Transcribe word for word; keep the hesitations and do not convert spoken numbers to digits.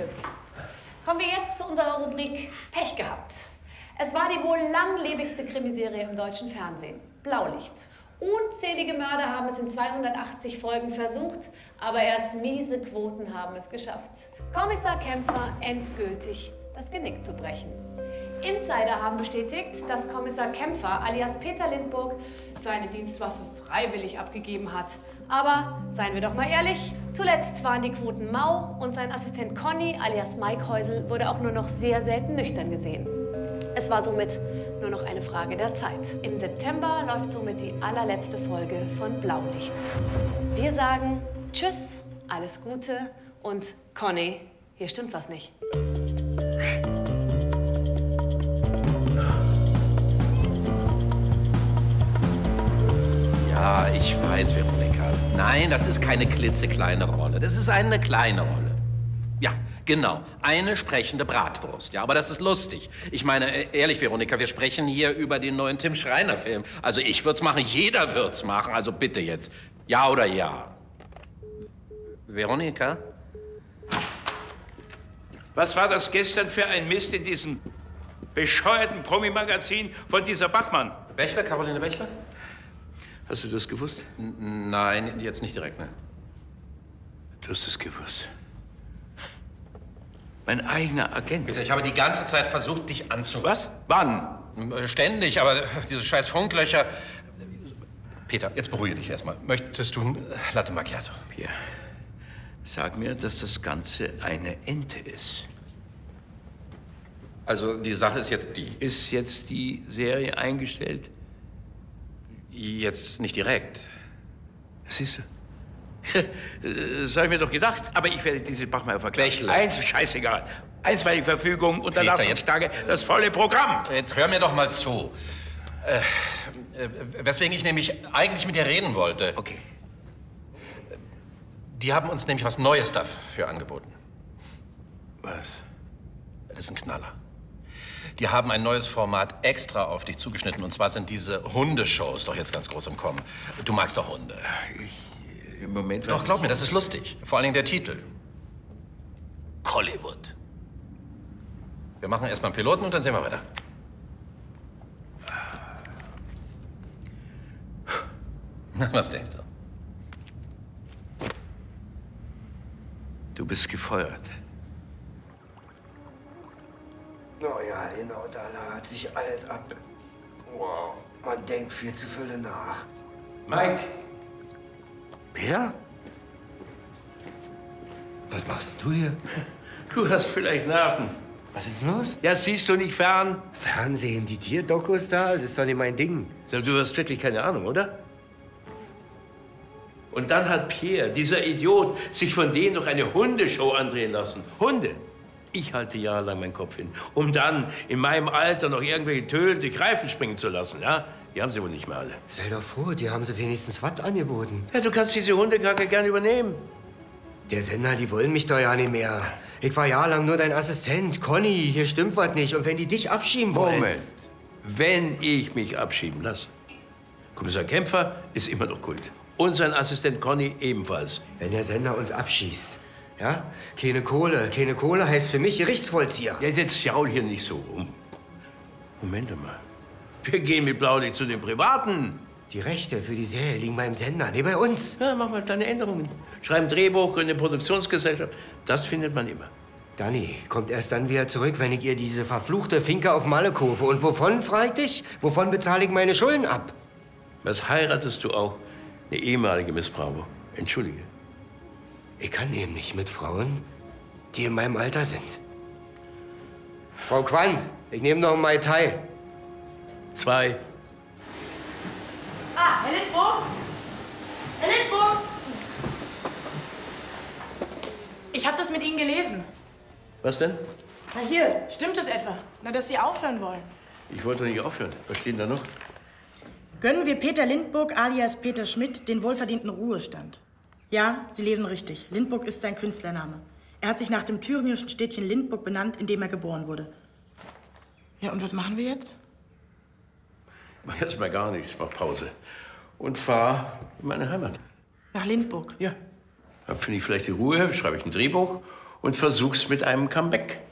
Glück. Kommen wir jetzt zu unserer Rubrik Pech gehabt. Es war die wohl langlebigste Krimiserie im deutschen Fernsehen. Blaulicht. Unzählige Mörder haben es in zweihundertachtzig Folgen versucht, aber erst miese Quoten haben es geschafft, Kommissar Kämpfer endgültig das Genick zu brechen. Insider haben bestätigt, dass Kommissar Kämpfer alias Peter Lindburg seine Dienstwaffe freiwillig abgegeben hat. Aber seien wir doch mal ehrlich, zuletzt waren die Quoten mau und sein Assistent Conny alias Mike Häusl wurde auch nur noch sehr selten nüchtern gesehen. Es war somit nur noch eine Frage der Zeit. Im September läuft somit die allerletzte Folge von Blaulicht. Wir sagen Tschüss, alles Gute und Conny, hier stimmt was nicht. Ja, ich weiß, Veronika. Nein, das ist keine klitzekleine Rolle. Das ist eine kleine Rolle. Ja, genau. Eine sprechende Bratwurst. Ja, aber das ist lustig. Ich meine, ehrlich, Veronika, wir sprechen hier über den neuen Tim Schreiner-Film. Also ich würd's machen, jeder wird's machen. Also bitte jetzt. Ja oder ja? Veronika? Was war das gestern für ein Mist in diesem bescheuerten Promi-Magazin von dieser Bachmann? Bächler, Caroline Bächler? Hast du das gewusst? N nein, jetzt nicht direkt, ne? Du hast es gewusst. Mein eigener Agent. Ich habe die ganze Zeit versucht, dich anzurufen. Was? Wann? Ständig, aber diese scheiß Funklöcher. Peter, jetzt beruhige dich erstmal. Möchtest du ein Latte Macchiato? Hier. Sag mir, dass das Ganze eine Ente ist. Also, die Sache ist jetzt die. Ist jetzt die Serie eingestellt? Jetzt nicht direkt. Siehst du? Das habe ich mir doch gedacht. Aber ich werde diese Bachmeier verklagen. Bächler. Eins, scheißegal. Einstweilige Verfügung und danach Peter, fünf Tage das volle Programm. Jetzt hör mir doch mal zu. Äh, äh, weswegen ich nämlich eigentlich mit dir reden wollte. Okay. Die haben uns nämlich was Neues dafür angeboten. Was? Das ist ein Knaller. Die haben ein neues Format extra auf dich zugeschnitten. Und zwar sind diese Hundeshows doch jetzt ganz groß im Kommen. Du magst doch Hunde. Ich, Im Moment... Doch, glaub mir, das ist lustig. Vor allen Dingen der Titel. Hollywood. Wir machen erst mal einen Piloten und dann sehen wir weiter. Na, was denkst du? Du bist gefeuert. Oh ja, genau, da lad sich alles ab. Wow, man denkt viel zu viel nach. Mike! Peter? Was machst du hier? Du hast vielleicht Nerven. Was ist denn los? Ja, siehst du nicht fern? Fernsehen, die Tierdokus da? Das ist doch nicht mein Ding. Du hast wirklich keine Ahnung, oder? Und dann hat Pierre, dieser Idiot, sich von denen noch eine Hundeshow andrehen lassen. Hunde! Ich halte jahrelang meinen Kopf hin, um dann in meinem Alter noch irgendwelche Töne durch Reifen springen zu lassen, ja? Die haben sie wohl nicht mehr alle. Sei doch froh, die haben sie wenigstens was angeboten. Ja, du kannst diese Hundekacke gern übernehmen. Der Sender, die wollen mich doch ja nicht mehr. Ich war jahrelang nur dein Assistent. Conny, hier stimmt was nicht. Und wenn die dich abschieben wollen... Moment. Wenn ich mich abschieben lasse. Kommissar Kämpfer ist immer noch Kult. Und sein Assistent Conny ebenfalls. Wenn der Sender uns abschießt, ja? Keine Kohle. Keine Kohle heißt für mich Gerichtsvollzieher. Ja, jetzt jaul hier nicht so rum. Moment mal. Wir gehen mit Blaulicht zu den Privaten. Die Rechte für die Serie liegen beim Sender, nicht bei uns. Ja, mach mal kleine Änderungen. Schreiben Drehbuch, gründen eine Produktionsgesellschaft. Das findet man immer. Danny kommt erst dann wieder zurück, wenn ich ihr diese verfluchte Finke auf Malle kaufe. Und wovon, frag ich dich? Wovon bezahle ich meine Schulden ab? Was heiratest du auch? Eine ehemalige Miss Bravo. Entschuldige. Ich kann eben nicht mit Frauen, die in meinem Alter sind. Frau Quandt, ich nehme noch einen Mai Tai. Zwei. Ah, Herr Lindburg! Herr Lindburg! Ich habe das mit Ihnen gelesen. Was denn? Na hier, stimmt es etwa? Na, dass Sie aufhören wollen. Ich wollte doch nicht aufhören. Was steht denn da noch? Gönnen wir Peter Lindburg alias Peter Schmidt den wohlverdienten Ruhestand. Ja, Sie lesen richtig. Lindburg ist sein Künstlername. Er hat sich nach dem thüringischen Städtchen Lindburg benannt, in dem er geboren wurde. Ja, und was machen wir jetzt? Ich mach erst mal gar nichts, mach Pause. Und fahr in meine Heimat. Nach Lindburg? Ja. Dann finde ich vielleicht die Ruhe, schreibe ich ein Drehbuch und versuch's mit einem Comeback.